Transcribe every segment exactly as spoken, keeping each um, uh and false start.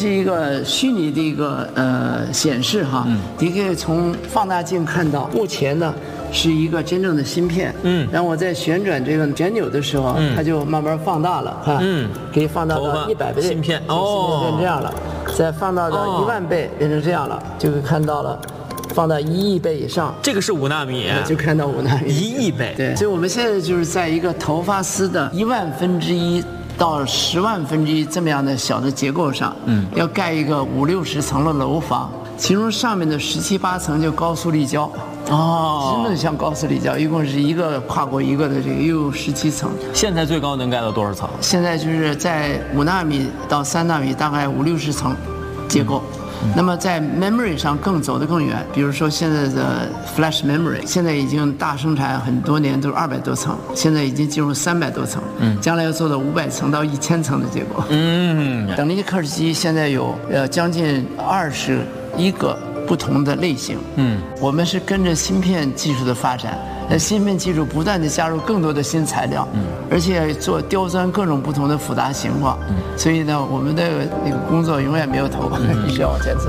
是一个虚拟的一个呃显示哈，嗯、你可以从放大镜看到目前呢是一个真正的芯片，嗯，然后我在旋转这个旋钮的时候，嗯、它就慢慢放大了，哈，嗯，可以放大到一百倍， 芯片哦， 芯片变这样了，再放大到一万倍，变成这样了，就会看到了。放到一亿倍以上， 这个是五纳米， 就看到五纳米， 一亿倍。 对，所以我们现在就是在一个头发丝的一万分之一到十万分之一这么样的小的结构上，嗯，要盖一个五六十层的楼房，其中上面的十七八层就高速立交。哦，真的像高速立交，一共是一个跨过一个的这个，又有十七层。 现在最高能盖到多少层？ 现在就是在五纳米到三纳米，大概五六十层结构。嗯那么在 memory 上更走得更远，比如说现在的 flash memory， 现在已经大生产很多年都是二百多层，现在已经进入三百多层，嗯，将来要做到五百层到一千层的结构，嗯，等离刻蚀机现在有呃将近二十一个不同的类型，嗯，我们是跟着芯片技术的发展。呃，芯片技术不断地加入更多的新材料，嗯，而且做雕钻各种不同的复杂情况，嗯，所以呢，我们的那个工作永远没有头，嗯、一直要往前走。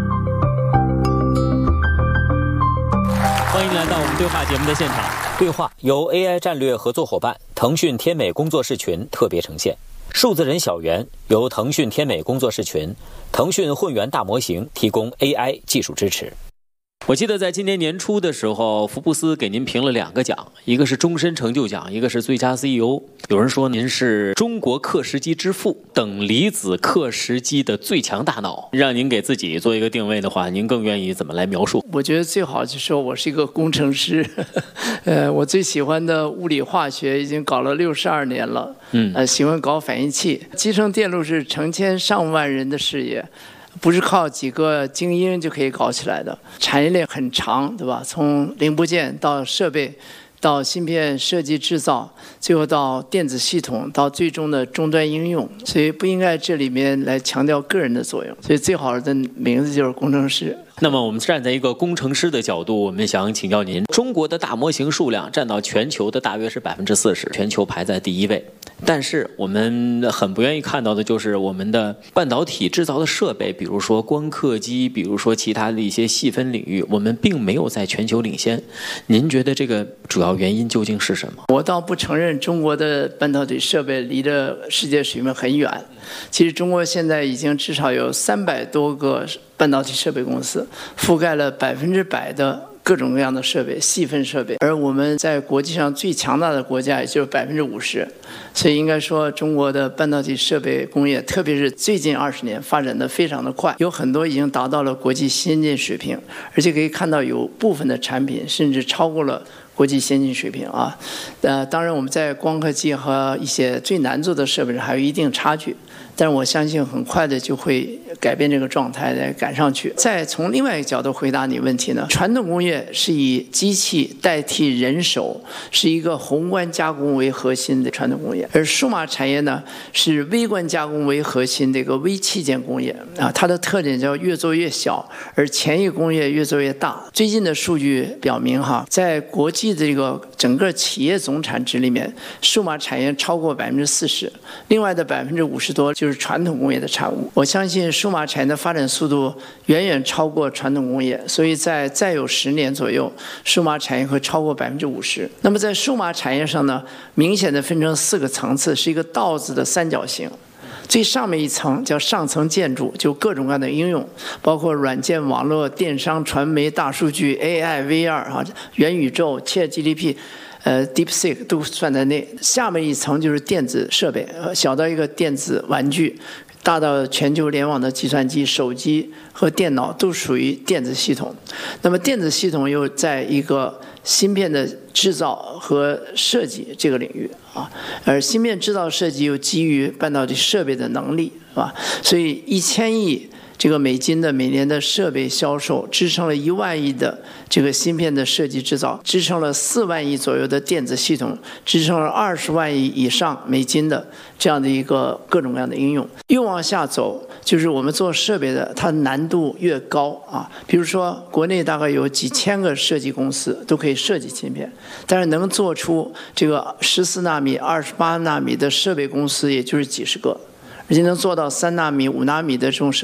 欢迎来到我们对话节目的现场。 对话由 A I 战略合作伙伴腾讯天美工作室群特别呈现。数字人小猿由腾讯天美工作室群、腾讯混元大模型提供 A I 技术支持。 我记得在今年年初的时候，福布斯给您评了两个奖，一个是终身成就奖，一个是最佳 C E O。有人说您是中国刻蚀机之父，等离子刻蚀机的最强大脑。让您给自己做一个定位的话，您更愿意怎么来描述？ 我觉得最好就说我是一个工程师，呃，我最喜欢的物理化学已经搞了六十二年了，嗯，呃，喜欢搞反应器。集成电路是成千上万人的事业。不是靠几个精英就可以搞起来的，产业链很长，对吧？从零部件到设备，到芯片设计制造，最后到电子系统，到最终的终端应用，所以不应该这里面来强调个人的作用。所以最好的名字就是工程师。 那么我们站在一个工程师的角度，我们想请教您，中国的大模型数量占到全球的大约是百分之四十，全球排在第一位。但是我们很不愿意看到的就是我们的半导体制造的设备，比如说光刻机，比如说其他的一些细分领域，我们并没有在全球领先。您觉得这个主要原因究竟是什么？ 我倒不承认中国的半导体设备离着世界水平很远。其实中国现在已经至少有三百多个半导体设备公司，覆盖了百分之百的各种各样的设备、细分设备，而我们在国际上最强大的国家也就是百分之五十，所以应该说中国的半导体设备工业，特别是最近二十年发展的非常的快，有很多已经达到了国际先进水平，而且可以看到有部分的产品甚至超过了国际先进水平啊。呃，当然我们在光刻机和一些最难做的设备上还有一定差距。但是我相信很快的就会改变这个状态，来赶上去。再从另外一个角度回答你问题呢，传统工业是以机器代替人手，是一个宏观加工为核心的传统工业，而数码产业呢是微观加工为核心的一个微器件工业啊，它的特点叫越做越小，而前一工业越做越大。最近的数据表明哈，在国际的这个整个企业总产值里面，数码产业超过百分之四十，另外的百分之五十多就就是传统工业的产物。我相信数码产业的发展速度远远超过传统工业，所以在再有十年左右，数码产业会超过百分之五十。那么在数码产业上呢，明显的分成四个层次，是一个道子的三角形。最上面一层叫上层建筑，就各种各样的应用，包括软件、网络、电商、传媒、大数据、A I、V R 啊、元宇宙、ChatGPT。呃 ，DeepSeek 都算在内。下面一层就是电子设备，小到一个电子玩具，大到全球联网的计算机、手机和电脑都属于电子系统。那么电子系统又在一个芯片的制造和设计这个领域啊，而芯片制造设计又基于半导体设备的能力，是吧？所以一千亿。这个美金的每年的设备销售支撑了一万亿的这个芯片的设计制造，支撑了四万亿左右的电子系统，支撑了二十万亿以上美金的这样的一个各种各样的应用。越往下走，就是我们做设备的，它难度越高啊。比如说，国内大概有几千个设计公司都可以设计芯片，但是能做出这个十四纳米、二十八纳米的设备公司，也就是几十个。而且能做到三纳米、五纳米的这种设